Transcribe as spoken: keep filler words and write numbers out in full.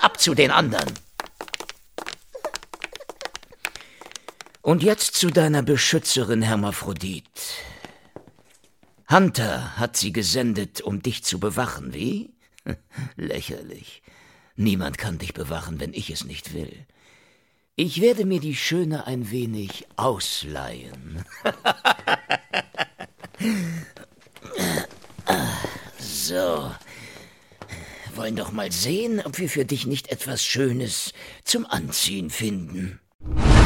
ab zu den anderen. Und jetzt zu deiner Beschützerin Hermaphrodit. Hunter hat sie gesendet, um dich zu bewachen, wie? Lächerlich. Niemand kann dich bewachen, wenn ich es nicht will. Ich werde mir die Schöne ein wenig ausleihen. So. Wollen doch mal sehen, ob wir für dich nicht etwas Schönes zum Anziehen finden.